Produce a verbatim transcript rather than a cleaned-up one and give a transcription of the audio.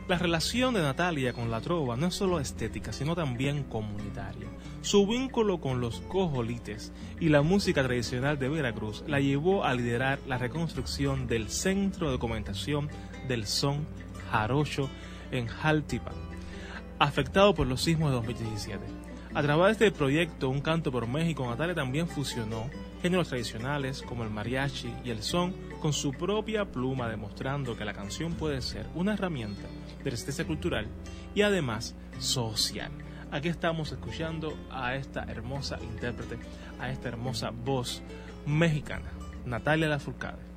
La relación de Natalia con la trova no es solo estética, sino también comunitaria. Su vínculo con los cojolites y la música tradicional de Veracruz la llevó a liderar la reconstrucción del Centro de Documentación del Son Jarocho en Jaltipan, afectado por los sismos de dos mil diecisiete. A través del proyecto Un Canto por México, Natalia también fusionó géneros tradicionales como el mariachi y el son con su propia pluma, demostrando que la canción puede ser una herramienta de resistencia cultural y además social. Aquí estamos escuchando a esta hermosa intérprete, a esta hermosa voz mexicana, Natalia Lafourcade.